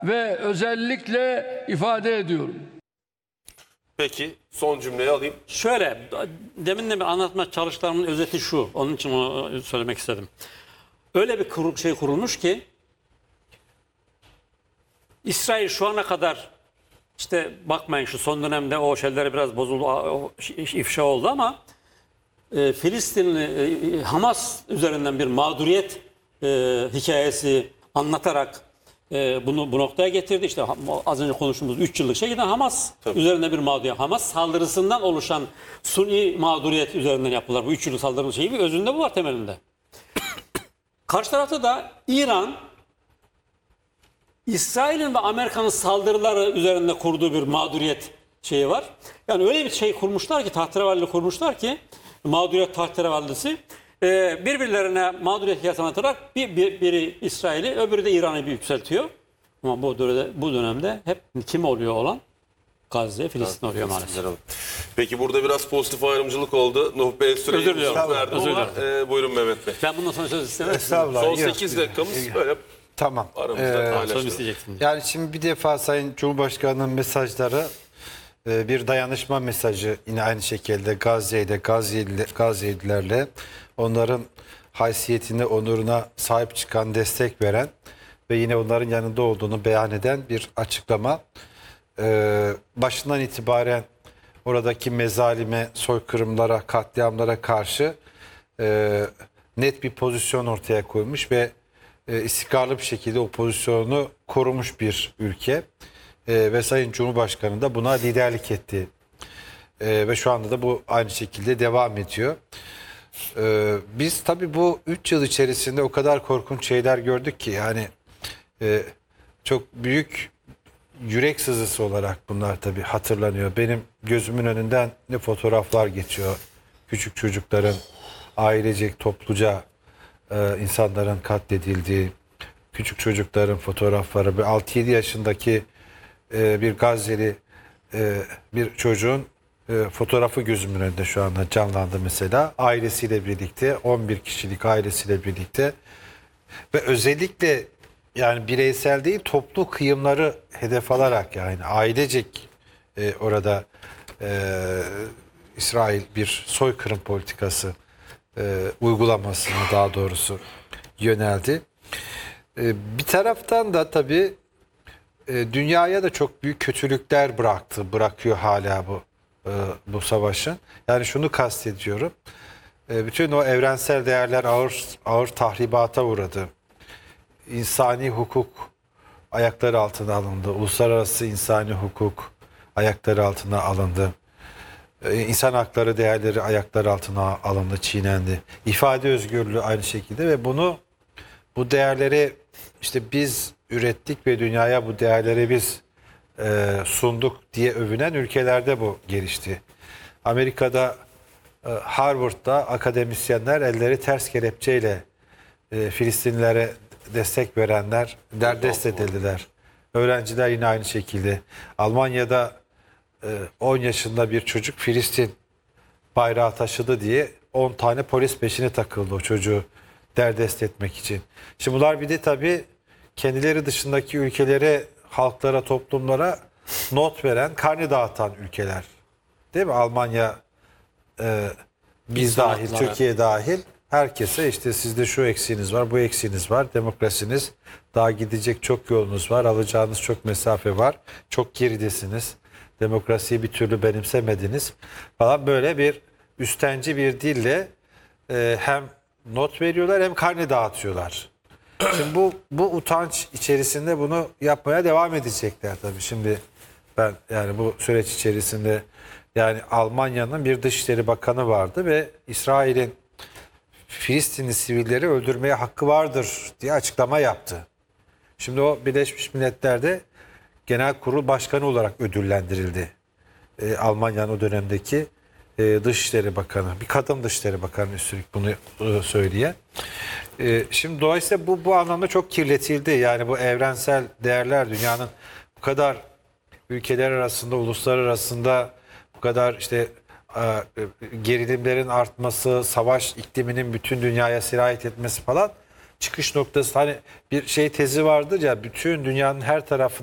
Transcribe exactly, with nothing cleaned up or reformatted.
ve özellikle ifade ediyorum. Peki son cümleyi alayım. Şöyle, demin de bir anlatma çalışmalarımın özeti şu. Onun için onu söylemek istedim. Öyle bir kur, şey kurulmuş ki İsrail şu ana kadar işte bakmayın şu son dönemde o şeylere biraz bozuldu, o ifşa oldu ama e, Filistinli e, Hamas üzerinden bir mağduriyet e, hikayesi anlatarak e, bunu bu noktaya getirdi. İşte az önce konuştuğumuz üç yıllık şey giden Hamas Tabii. üzerinde bir mağduriyet. Hamas saldırısından oluşan suni mağduriyet üzerinden yapılar. Bu üç yıllık saldırının şeyi bir özünde bu var temelinde. Karşı tarafta da İran İsrail'in ve Amerika'nın saldırıları üzerinde kurduğu bir mağduriyet şeyi var. Yani öyle bir şey kurmuşlar ki, tahterevalli kurmuşlar ki, mağduriyet tahterevallisi e, birbirlerine mağduriyet yasanatarak bir, bir, biri İsrail'i öbürü de İran'ı bir yükseltiyor. Ama bu dönemde, bu dönemde hep kim oluyor olan? Gazze, Filistin oluyor maalesef. Peki burada biraz pozitif ayrımcılık oldu. Nuh Bey süreyi Özür diliyorum. verdim Özür ama e, buyurun Mehmet Bey. Ben bundan sonra söz istemem. Estağfurullah. Son Yok. sekiz dakikamız böyle Tamam. aramızda Ee, paylaştık. Söz isteyeceksin. Yani şimdi bir defa Sayın Cumhurbaşkanı'nın mesajları e, bir dayanışma mesajı, yine aynı şekilde Gazze'de Gazze'lilerle onların haysiyetine, onuruna sahip çıkan, destek veren ve yine onların yanında olduğunu beyan eden bir açıklama. Ee, başından itibaren oradaki mezalime, soykırımlara, katliamlara karşı e, net bir pozisyon ortaya koymuş ve e, istikrarlı bir şekilde o pozisyonu korumuş bir ülke. E, ve Sayın Cumhurbaşkanı da buna liderlik etti. E, ve şu anda da bu aynı şekilde devam ediyor. E, biz tabii bu üç yıl içerisinde o kadar korkunç şeyler gördük ki yani e, çok büyük yürek sızısı olarak bunlar tabii hatırlanıyor. Benim gözümün önünden ne fotoğraflar geçiyor. Küçük çocukların ailecek, topluca e, insanların katledildiği, küçük çocukların fotoğrafları. Bir altı yedi yaşındaki e, bir Gazze'li e, bir çocuğun e, fotoğrafı gözümün önünde şu anda canlandı mesela. Ailesiyle birlikte, on bir kişilik ailesiyle birlikte ve özellikle yani bireysel değil toplu kıyımları hedef alarak yani ailecek e, orada e, İsrail bir soykırım politikası e, uygulamasına daha doğrusu yöneldi. E, bir taraftan da tabii e, dünyaya da çok büyük kötülükler bıraktı, bırakıyor hala bu e, bu savaşın. Yani şunu kastediyorum. E, bütün o evrensel değerler ağır ağır tahribata uğradı. İnsani hukuk ayakları altına alındı. Uluslararası insani hukuk ayakları altına alındı. Ee, insan hakları değerleri ayakları altına alındı, çiğnendi. İfade özgürlüğü aynı şekilde ve bunu bu değerleri işte biz ürettik ve dünyaya bu değerleri biz e, sunduk diye övünen ülkelerde bu gelişti. Amerika'da e, Harvard'da akademisyenler elleri ters kelepçeyle e, Filistinlilere destek verenler derdest edildiler. Öğrenciler yine aynı şekilde. Almanya'da on yaşında bir çocuk Filistin bayrağı taşıdı diye on tane polis peşine takıldı o çocuğu derdest etmek için. Şimdi bunlar bir de tabii kendileri dışındaki ülkelere, halklara, toplumlara not veren, karne dağıtan ülkeler. Değil mi? Almanya e, biz İnsan dahil, hakları. Türkiye dahil herkese işte sizde şu eksiğiniz var, bu eksiğiniz var. Demokrasiniz, daha gidecek çok yolunuz var, alacağınız çok mesafe var. Çok geridesiniz. Demokrasiyi bir türlü benimsemediniz falan, böyle bir üstenci bir dille e, hem not veriyorlar hem karne dağıtıyorlar. Şimdi bu bu utanç içerisinde bunu yapmaya devam edecekler tabii. Şimdi ben yani bu süreç içerisinde yani Almanya'nın bir Dışişleri Bakanı vardı ve İsrail'in Filistinli sivilleri öldürmeye hakkı vardır diye açıklama yaptı. Şimdi o Birleşmiş Milletler'de Genel Kurul Başkanı olarak ödüllendirildi. Ee, Almanya'nın o dönemdeki e, Dışişleri Bakanı. Bir kadın Dışişleri Bakanı üstelik bunu e, söyleyen. E, şimdi dolayısıyla bu bu anlamda çok kirletildi. Yani bu evrensel değerler dünyanın bu kadar ülkeler arasında, uluslar arasında bu kadar işte e, gerilimlerin artması, savaş ikliminin bütün dünyaya sirayet etmesi falan çıkış noktası, hani bir şey tezi vardır ya, bütün dünyanın her tarafı